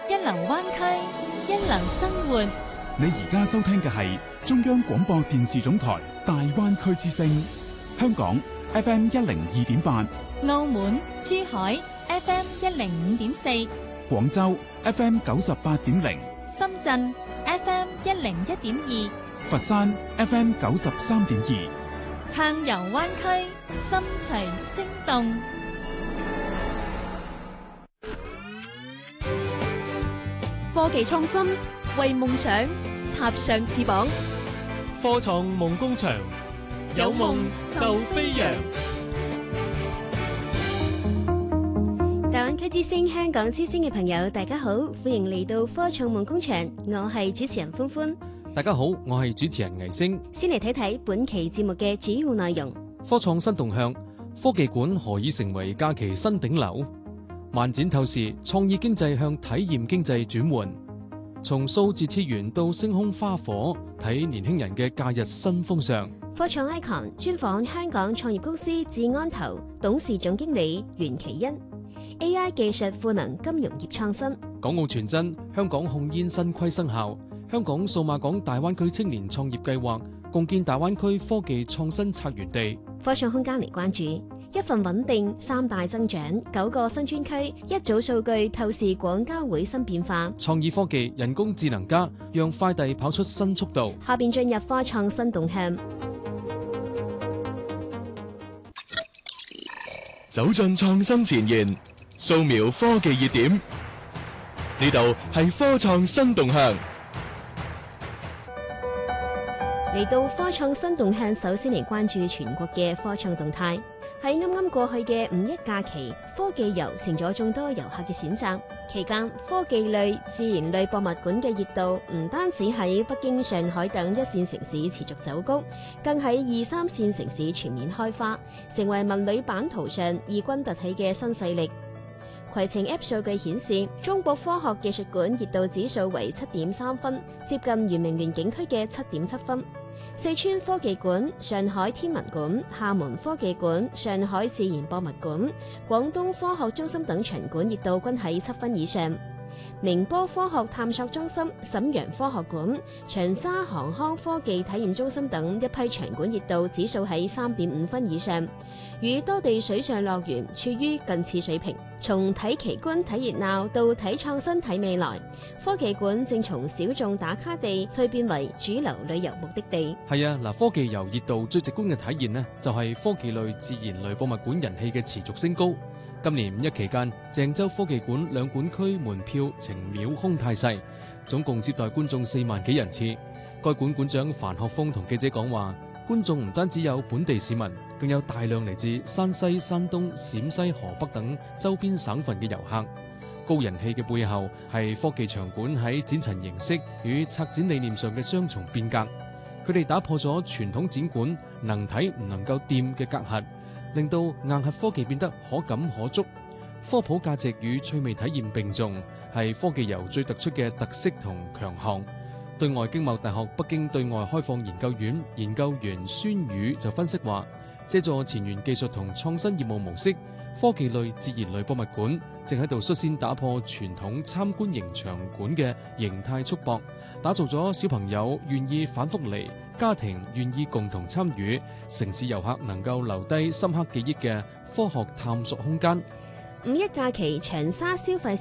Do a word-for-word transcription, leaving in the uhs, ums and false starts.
一流灣區，一流生活。 你而家收聽嘅係中央廣播電視總台大灣區之聲，香港 F M 一零二點八， 澳門、珠海 F M 一零五點四， 廣州 F M 九十八點零， 深圳 F M 一零一點二， 佛山 F M 九十三點二。 撐遊灣區，心隨聲動。 科技創新，為夢想插上翅膀。 科創夢工場，有夢就飛揚。 大灣區之聲、香港之聲嘅朋友，大家好，歡迎嚟到科創夢工場，我係主持人歡歡。 大家好，我係主持人倪星。 先嚟睇睇本期節目嘅主要內容。 科創新動向，科技館何以成為假期新頂流？漫展透視，創意經濟向體驗經濟轉換。從數字次元到星空花火，睇年輕人嘅假日新風尚。 科創 icon 專訪香港創業公司智安投董事總經理袁其欣。A I 技術賦能金融業創新。 港澳傳真，香港控煙新規生效。香港數碼港大灣區青年創業計劃，共建大灣區科技創新策源地。 科創空間嚟關注，一份穩定，三大增長，九個新專區，一組數據透視廣交會新變化。 創意科技，人工智能加，讓快遞跑出新速度。 下邊進入科創新動向， 走進創新前沿，掃描科技熱點。呢度係科創新動向。 嚟到科創新動向，首先嚟關注全國嘅科創動態。喺啱啱過去嘅五一假期，科技遊成咗眾多遊客嘅選擇。期間，科技類、自然類博物館嘅熱度唔單止喺北京、上海等一線城市持續走高，更喺二三線城市全面開花，成為文旅版圖上異軍突起嘅新勢力。攜程 App 數據顯示，中國科學技術館熱度指數為七點三分，接近圓明園景區嘅七點七分。四川科技館、上海天文館、廈門科技館、上海自然博物館、廣東科學中心等場館熱度均喺七分以上。寧波科學探索中心、瀋陽科學館、長沙航康科技體驗中心等一批場館熱度指數喺三點五分以上，與多地水上樂園處於近似水平。從睇奇觀睇熱鬧到睇創新睇未來，科技館正從小眾打卡地蛻變為主流旅遊目的地。 係啊，嗱，科技遊熱度最直觀嘅體現呢，就係科技類、自然類博物館人氣嘅持續升高。今年五一期間，鄭州科技館兩館區門票呈秒空態勢，總共接待觀眾四萬幾人次。該館館長樊學峰同記者講話，觀眾唔單止有本地市民，更有大量嚟自山西、山東、陝西、河北等周邊省份嘅遊客。高人氣嘅背後係科技場館喺展陳形式與策展理念上嘅雙重變革。佢哋打破咗傳統展館能睇唔能夠掂嘅隔閡，令到硬核科技變得可感可觸。科普價值與趣味體驗並重，係科技遊最突出嘅特色同強項。對外經貿大學北京對外開放研究院研究員孫宇就分析話，借助前沿技術同創新業務模式，科技類、自然類博物館正喺度率先打破傳統參觀型場館嘅形態束縛，打造咗小朋友願意反覆嚟、家庭願意共同參與、城市遊客能夠留低深刻記憶嘅科學探索空間。 五一假期長沙消費